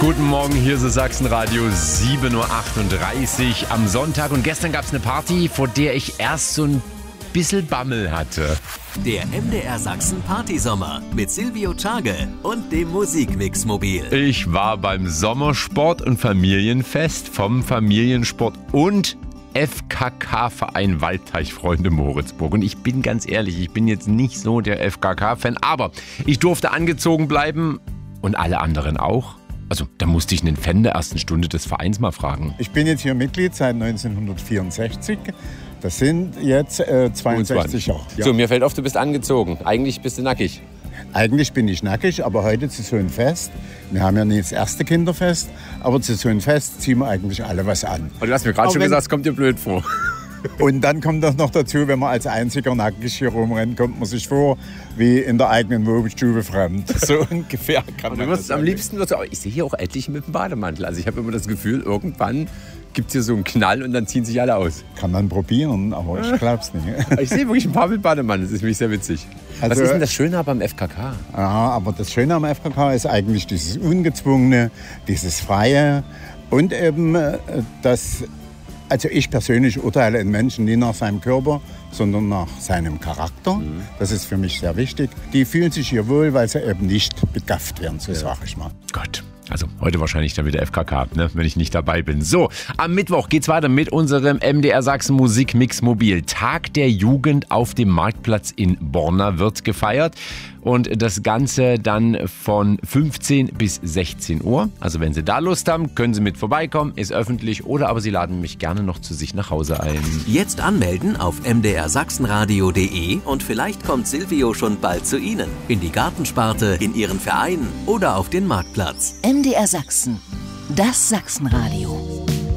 Guten Morgen, hier ist das Sachsenradio, 7.38 Uhr am Sonntag. Und gestern gab es eine Party, vor der ich erst so ein bisschen Bammel hatte. Der MDR Sachsen Partysommer mit Silvio Czage und dem Musikmix-Mobil. Ich war beim Sommersport- und Familienfest vom Familiensport- und FKK-Verein Waldteichfreunde Moritzburg. Und ich bin ganz ehrlich, ich bin jetzt nicht so der FKK-Fan, aber ich durfte angezogen bleiben und alle anderen auch. Also da musste ich einen Fan der ersten Stunde des Vereins mal fragen. Ich bin jetzt hier Mitglied seit 1964. Das sind jetzt 62 Jahre. Ja. So, mir fällt auf, du bist angezogen. Eigentlich bist du nackig. Eigentlich bin ich nackig, aber heute zu so einem Fest, wir haben ja nicht das erste Kinderfest, aber zu so einem Fest ziehen wir eigentlich alle was an. Und du hast mir gerade schon gesagt, es kommt dir blöd vor. Und dann kommt das noch dazu, wenn man als einziger nackig hier rumrennt, kommt man sich vor wie in der eigenen Wohnstube fremd. So ungefähr kann man das am liebsten ich sehe hier auch etliche mit dem Bademantel. Also ich habe immer das Gefühl, irgendwann gibt es hier so einen Knall und dann ziehen sich alle aus. Kann man probieren, aber ich glaube es nicht. Ich sehe wirklich ein paar mit Bademantel, das ist nämlich sehr witzig. Also, was ist denn das Schöne beim FKK? Ja, aber das Schöne am FKK ist eigentlich dieses Ungezwungene, dieses Freie und eben das... Also ich persönlich urteile einen Menschen nicht nach seinem Körper, sondern nach seinem Charakter. Das ist für mich sehr wichtig. Die fühlen sich hier wohl, weil sie eben nicht begafft werden, so sage ich mal. Gott. Also heute wahrscheinlich dann wieder FKK, ne, wenn ich nicht dabei bin. So, am Mittwoch geht's weiter mit unserem MDR Sachsen Musikmix Mobil. Tag der Jugend auf dem Marktplatz in Borna wird gefeiert. Und das Ganze dann von 15 bis 16 Uhr. Also wenn Sie da Lust haben, können Sie mit vorbeikommen. Ist öffentlich oder aber Sie laden mich gerne noch zu sich nach Hause ein. Jetzt anmelden auf mdrsachsenradio.de und vielleicht kommt Silvio schon bald zu Ihnen. In die Gartensparte, in Ihren Verein oder auf den Marktplatz. MDR Sachsen, das Sachsenradio.